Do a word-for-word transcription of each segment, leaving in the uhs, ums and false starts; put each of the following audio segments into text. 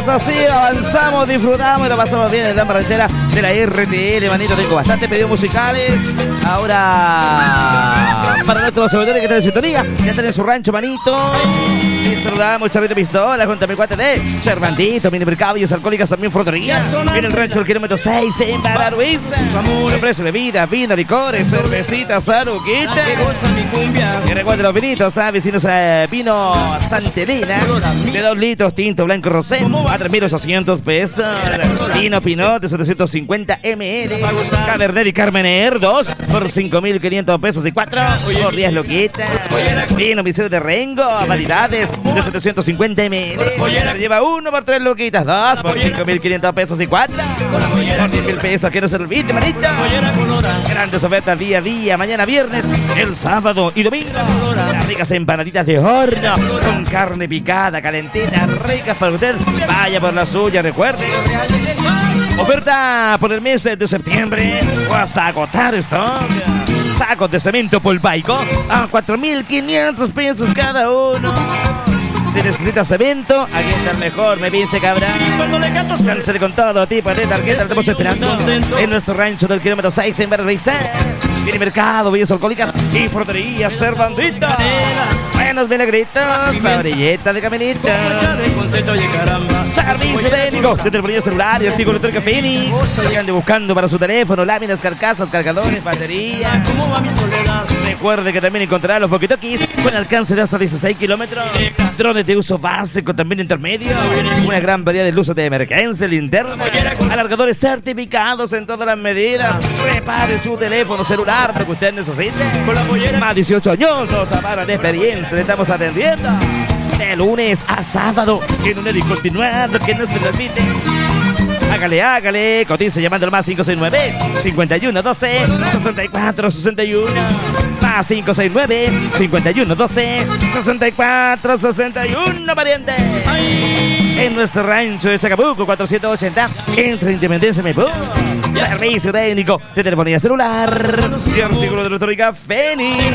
Seguimos así, avanzamos, disfrutamos y lo pasamos bien en la ranchera de la R T L, manito. Tengo bastantes pedidos musicales. Ahora, para nuestros seguidores que están en sintonía, ya están en su rancho, manito. Y saludamos, Charrito Pistola, junto a mi cuate de Cervantito, Mini Mercado y Alcohólicas, también frutería. En el rancho del kilómetro seis, en Pararuiza. Ofrece bebidas, vino, licores, cervecitas, saruquita. Y recuerden los vinitos, ¿sabes? Vecinos eh, vino Santa Elena, de dos litros, tinto blanco rosé, a tres mil ochocientos pesos. Vino Pinot de setecientos cincuenta mililitros. Cabernet y Carmener, dos por cinco mil quinientos pesos y cuatro por diez loquitas. Vino Viseo de Rengo, variedades de setecientos cincuenta mililitros. Se lleva uno por tres loquitas, dos por cinco mil quinientos pesos y cuatro por diez mil pesos. Que no se olvide, manito. Grandes ofertas día a día, mañana viernes, el sábado y domingo. Las ricas empanaditas de horno con carne picada, calentita, ricas para usted. Vaya por la suya, recuerde. Oferta por el mes de septiembre o hasta agotar stock. Sacos de cemento polvaico a cuatro mil quinientos pesos cada uno. Si necesitas cemento, aquí está el mejor, me pinche cabrón. Cáncer con todo tipo de tarjetas, estamos esperando en nuestro rancho del kilómetro seis en Berriza. Mini Mercado, bebidas alcohólicas y frutería Cervantita. Buenos vinagritos, sabrilleta de caminito. Servicio técnico de telefonía celular y artículo electrónico Phoenix. Que ande buscando para su teléfono, láminas, carcasas, cargadores, batería. Recuerde que también encontrará los walkie-talkies con alcance de hasta dieciséis kilómetros. Drones de uso básico, también intermedio. Una gran variedad de luces de emergencia, linterna. Alargadores certificados en todas las medidas. Prepare su teléfono celular, lo que usted necesite. Más dieciocho años, nos avalan de experiencia. Le estamos atendiendo de lunes a sábado en un discontinuado que no se permite. Hágale, hágale, cotiza llamando al más cinco seis nueve, cincuenta y uno doce, sesenta y cuatro sesenta y uno. Más cinco seis nueve, cincuenta y uno doce, sesenta y cuatro sesenta y uno, pariente. En nuestro rancho de Chacabuco, cuatrocientos ochenta, entre Independencia Mepú. Servicio técnico de telefonía celular y artículo de electrónica Phoenix.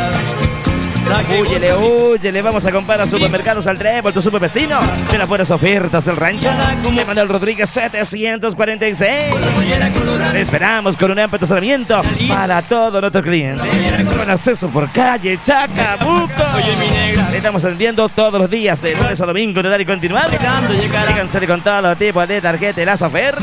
Huyele, huyele, vamos a comprar a Supermercados al Trébol, tu super vecino de las buenas ofertas del rancho de Manuel Rodríguez setecientos cuarenta y seis. Te esperamos con un amplio estacionamiento para todos nuestros clientes, con acceso por calle Chacabuco. Te estamos atendiendo todos los días de lunes a domingo en horario continuado. Díganse con todos los tipos de tarjetas y las ofertas.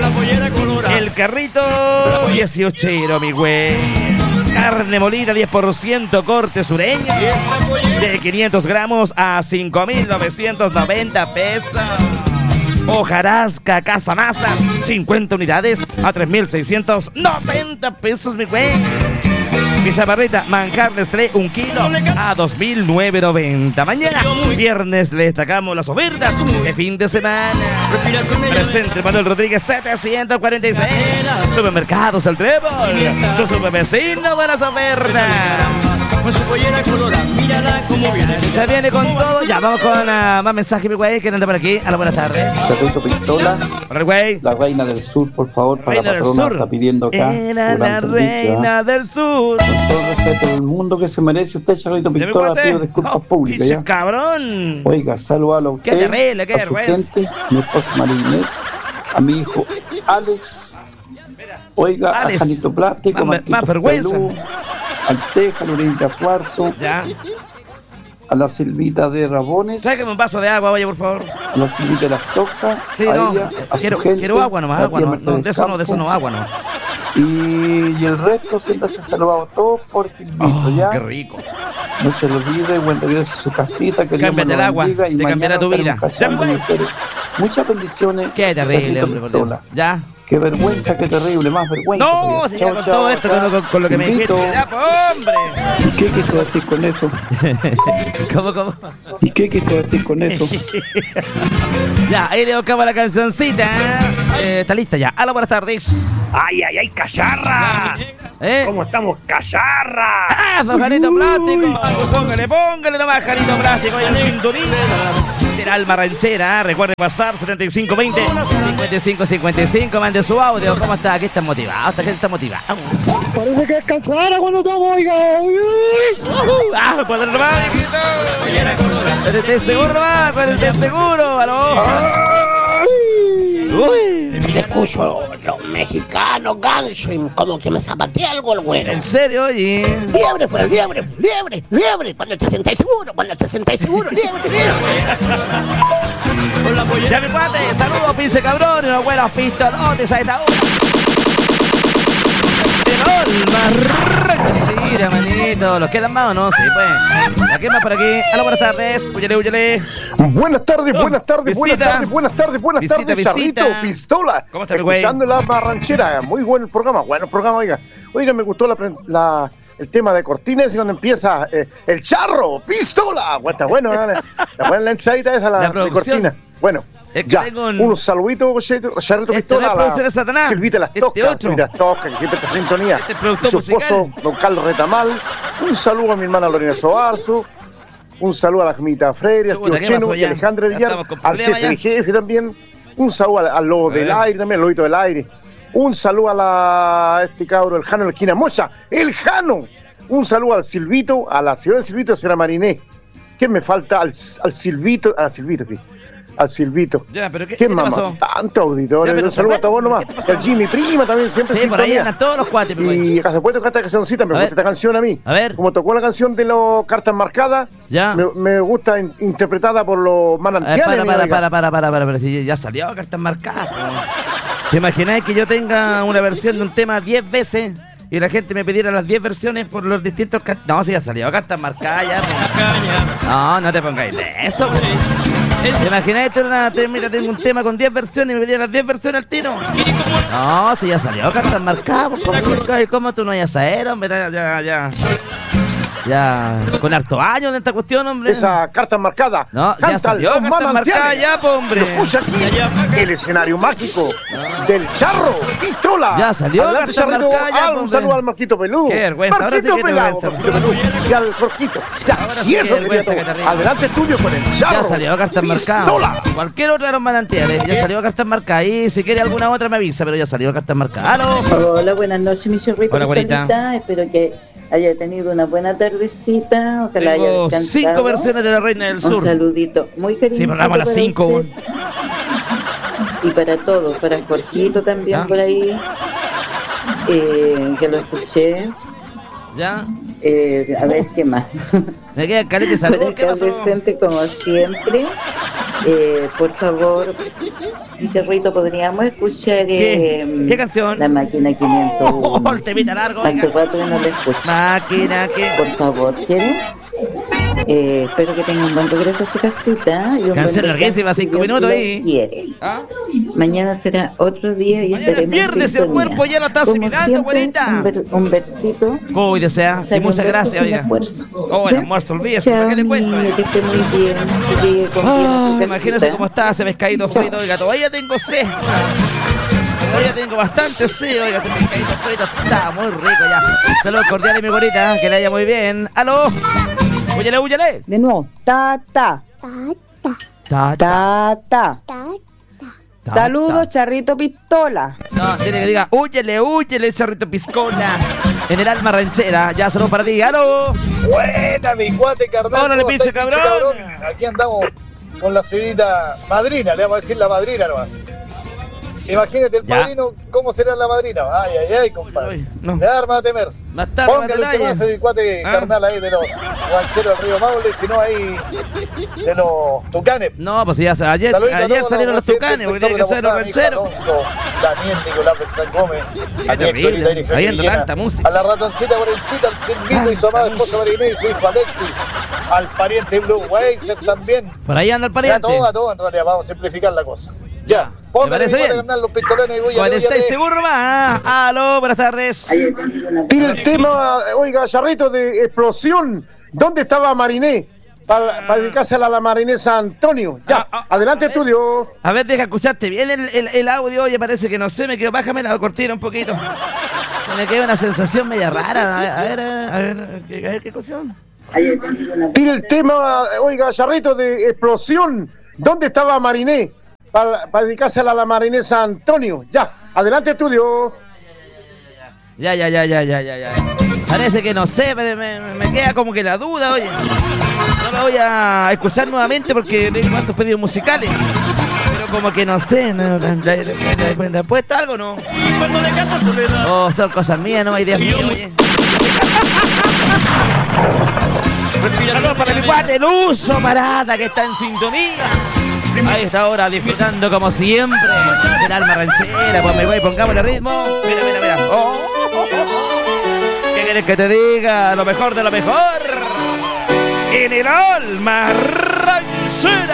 El carrito dieciochero, mi güey. Carne molida diez por ciento corte sureño de quinientos gramos a cinco mil novecientos noventa pesos. Hojarasca Casa Masa cincuenta unidades a tres mil seiscientos noventa pesos, mi güey. Mi chaparrita Manjar Nestlé un kilo a dos mil novecientos noventa. Mañana viernes le destacamos las ofertas de fin de semana. Presente Manuel Rodríguez setecientos cuarenta y seis. Supermercados El Trébol, su super vecino, buenas ofertas. Con su pollera colorada, mírala como viene. Se viene con todo. Ya, vamos con uh, más mensajes, mi güey, que anda por aquí. A la buenas tardes. Charrito Pistola. Hola, güey. La reina del sur, por favor, para reina la patrona del sur. Está pidiendo acá. Era la reina ¿eh? del sur. Con todo el respeto del mundo que se merece usted, Charrito Pistola, pido disculpas oh, públicas. ¿Ya? Cabrón. Oiga, saludalo a usted, qué terrible, qué a su gente, mi esposa María Inés, a mi hijo Alex. Oiga, Alex. a Janito Plástico, Más, más vergüenza. Pelú, al Teja, Lorenita Suarzo, Ya. a la Silvita de Rabones, Sáqueme un vaso de agua, vaya, por favor. a la Silvita de las Tocas, Sí, a no, ella, a quiero, su gente, quiero agua nomás, a agua tía no, no, Mercedes de eso no, de eso Campo, no, agua no. Y, y el resto siempre se ha saludado a todos por Gilvito, Oh, ¿ya? qué rico. No se lo olvide, buen regreso a su casita, que Dios me Cámbiate lo el agua, bendiga, y te cambiará mañana tu vida. estaremos cachando Ya, y ustedes. Muchas bendiciones. Qué terrible, Charrito hombre, por Dios. Pistola. Ya. Qué vergüenza, qué terrible, más vergüenza. No, todavía. si ya Chao, con chao, todo esto, acá. con lo, con lo que me dijiste. Gilvito. Ya, pues, hombre. ¿Y qué quiso decir con eso? ¿Cómo, cómo? ¿Y qué quiso decir con eso? Ya, ahí le buscamos la cancioncita. Eh, está lista ya. Hola, buenas tardes. ¡Ay, ay, ay, cacharra! ¿Eh? ¿Cómo estamos, cacharra? ¡Ah, son Jarito Plástico! Póngale, póngale nomás, Jarito Plástico. Ahí en sintonía. Será Alma Ranchera. Recuerde WhatsApp setenta y cinco veinte, cincuenta y cinco cincuenta y cinco. Mande su audio. ¿Cómo está? Aquí está motivado. Hasta que está motivado. Parece que es cansada cuando estamos, oiga. ¡Ah, pues nomás, viejito! ¿Estás seguro nomás? ¿Estás seguro? ¡Aló! que escucho los mexicanos, gancho, y como que me zapatea algo el güero. ¿En serio, oye? Liebre fue, liebre, liebre, liebre. Cuando te sientas seguro, cuando te sientas seguro, liebre, liebre. Ya mi cuate, saludos, pinche cabrón, y los buenos pistolotes a esta hora. Sí, hermanito, ¿los quedan más o no? Sí, pues. ¿Aquí más por aquí? Hola, buenas tardes. Uyele, uyele. Buenas tardes, Oh, buenas tardes, buenas visita. tardes, buenas tardes, buenas Visita, tardes, visita. Charrito, Pistola. ¿Cómo está, mi güey? Escuchando la barranchera, muy bueno el programa, bueno el programa, oiga. Oiga, me gustó la, pre- la el tema de cortina, es cuando empieza eh, el charro, Pistola. Bueno, está bueno, ¿eh? Está buena la ensadita esa, la, La de producción. cortina. Bueno, Es que ya, tengo un- unos saluditos, Charrito Este Pistola, no es a producción de la Satanás. Silvita Las Este Toscas, otro. Silvita Las Toscas, que siempre está en sintonía. Este es productor Su musical. esposo, don Carlos Retamal. Un saludo a mi hermana Lorena Soarzo. Un saludo a la Jimita Freire, al Chuta, tío ¿qué Cheno pasó y ya? Alejandra Ya Villar, estamos con al problemas jefe de ya. jefe también. Un saludo al, al lobo A del ver. aire también, al lobito del aire. Un saludo a la este cabro, el Jano de la esquina Mocha, el Jano. Un saludo al Silvito, a la señora Silvito, a la señora Mariné. ¿Qué me falta? Al, al Silvito, a Silvito, sí. Al Silvito. Ya, pero ¿qué, ¿Qué, ¿qué te mamá? pasó? Tanto auditorio. Ya, pero Un saludo a ¿qué todos nomás. te pasó? El Jimmy Prima también, siempre Sí, en por ahí sintonía. andan todos los cuates, mi güey. Y acá se puede tocar esta cancioncita, me A gusta ver. esta canción a mí. A ver. Como tocó la canción de los cartas marcadas, Ya. me, me gusta in- interpretada por los A ver, manantiales. para, mi para, oiga. para, para, para, para, para, si ya salió cartas marcadas. po. ¿Te imagináis que yo tenga una versión de un tema diez veces y la gente me pidiera las diez versiones por los distintos cartas? No, si ya salió cartas marcadas ya. po. No, no te pongáis de eso. po. ¿Te imagináis tener una, te- mira, tengo un tema con diez versiones y me pidieran las diez versiones al tiro? No, si ya salió cartas marcadas. po. ¿Cómo, cómo tú no vayas a saber, hombre? Ya, ya, ya. Ya, con harto años de esta cuestión, hombre. Esa carta marcada. No, ya Canta salió los cartas manantiales. marcadas ya, po, hombre. Lo escucha aquí, el escenario mágico del charro, Pistola. Ya salió Adelante, carta Charrito. marcada ya, Ah, un hombre. saludo al Marquito Peludo. Qué vergüenza, ahora sí Marquito que te Pelado, vergüenza. Marquito Peludo. Y al Jorquito. Ya, Ahora sí y que eso sería vergüenza todo. que te ríes. Adelante, estudio con el charro. Ya salió cartas marcadas. Pistola. Cualquier otra de los manantiales. Ya salió cartas marcadas. Y si quiere alguna otra me avisa, pero ya salió cartas marcadas. ¡Aló! Hola, buenas noches, mi Cerrito. Hola, güerita. Pistolita. Espero que haya tenido una buena tardecita. Ojalá haya Tengo descansado. cinco versiones de la Reina del Un Sur. saludito muy cariñoso. Sí, programa a las para cinco. usted. Y para todos, para Jorgito también Ah. por ahí, eh, que lo escuché. Ya. Eh, a ver qué más. Me queda calete Para salud. ¿Qué estar pasó? presente como siempre. Eh, por favor, mi Cerrito, podríamos escuchar ¿Qué? eh, ¿Qué canción? La Máquina quinientos uno. Oh, el temita largo, Hace oiga. rato que no la escucho. Máquina que... Por favor, ¿quieren? Eh, espero que tengan un buen regreso a su casita. Y un Canción buen larguísima, descanso, cinco si Dios minutos lo ahí. quiere. ¿Ah? Mañana será otro día y Mañana es estaremos en viernes y el sintonía. cuerpo ya lo está Como asimilando, siempre, güerita. Un, ver- un versito. Cuide, sea. Y Sale un muchas verso gracias, sin oiga. esfuerzo. Oh, el almuerzo, olvídese. Chao, ¿Para qué le cuento? niño, que esté muy bien. Que llegue con bien a Ah, su imagínese casita. cómo está ese pescadito frito, oiga, todavía tengo sed. Todavía tengo bastante sed, oiga, este pescadito frito está muy rico ya. Saludos cordiales, mi gorita, que le vaya muy bien. ¡Aló! ¡Úyele, úyele! De nuevo. Ta, ta. Ta, Ta, ta. ta, Saludos, ta. Charrito Pistola. No, tiene que diga, úyele, úyele, charrito piscola. En el alma ranchera, ya saludos para ti. ¡Aló! Buena, mi cuate carnal. Órale, ¿Cómo pinche estáis, cabrón? Aquí andamos con la señorita madrina, le vamos a decir la madrina nomás. Imagínate el Ya. padrino, ¿cómo será la madrina? Ay, ay, ay, compadre. Uy, no. Me da arma a temer. Más tarde, más Póngale un detalle. temazo, mi cuate Ah. carnal ahí de los rancheros del Río Maule, sino ahí de los tucanes. No, pues ya, ayer, Saludito a ayer todos salieron los residentes tucanes, del porque sector tienen de que ser los la Posada, rancheros. Nico Alonso, Daniel, Nicolás Beltrán Gómez, Qué a mi terrible, ex solitario ahí Jaime entra Villena, tanta música. a la ratoncita Morencita, al Silvito y su amada esposa Marinés y su hijo Alexis, al pariente Blue Weiser también. Por ahí anda el Ya pariente. todo, a todo, en realidad, vamos a simplificar la cosa. Ya, ¿Te póngale parece mi cuate bien? carnal, los pistoleros y voy a Cuando estáis seguro más. Aló, buenas tardes. Tira el tema, oiga, Charrito, de explosión. ¿Dónde estaba Mariné? Para, para dedicarse a la, la Mariné San Antonio. Ya, Ah, ah, adelante, a ver. estudio. A ver, deja escucharte bien el, el, el audio. Oye, parece que no sé, me quedo. Bájame la cortina un poquito. Me queda una sensación media rara. A ver, a ver, a ver, ¿qué, a ver, ¿qué cuestión? Tira el tema, oiga, Charrito, de explosión. ¿Dónde estaba Mariné? Para, para dedicarse a la, la Mariné San Antonio. Ya, adelante, estudio. Ya, ya, ya, ya, ya, ya, ya. Parece que no sé, me, me, me queda como que la duda, oye. No la voy a escuchar nuevamente porque tengo cuantos pedidos musicales. Pero como que no sé, ¿no? ¿Le, le, le, le puesto algo no? Oh, son cosas mías, no hay ideas mías, oye. Saludos para mi cuate Luso Parada, que está en sintonía. Ahí está ahora disfrutando como siempre del alma ranchera. Pues me voy, pongámosle ritmo. Mira, mira, mira. Oh, oh, oh, oh. ¿Qué quieres que te diga? Lo mejor de lo mejor en el alma ranchera.